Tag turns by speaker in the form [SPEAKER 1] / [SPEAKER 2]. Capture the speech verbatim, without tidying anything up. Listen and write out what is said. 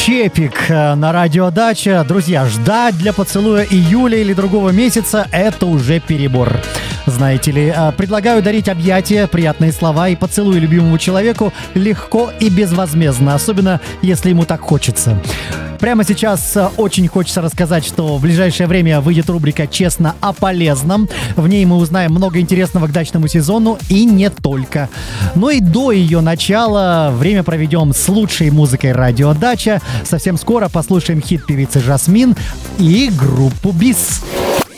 [SPEAKER 1] Чепик на радио Дача. Друзья, ждать для поцелуя июля или другого месяца – это уже перебор. Знаете ли, предлагаю дарить объятия, приятные слова и поцелуй любимому человеку легко и безвозмездно, особенно если ему так хочется. Прямо сейчас очень хочется рассказать, что в ближайшее время выйдет рубрика «Честно о полезном». В ней мы узнаем много интересного к дачному сезону и не только. Но и до ее начала время проведем с лучшей музыкой радио Дача. Совсем скоро послушаем хит певицы Жасмин и группу Бис.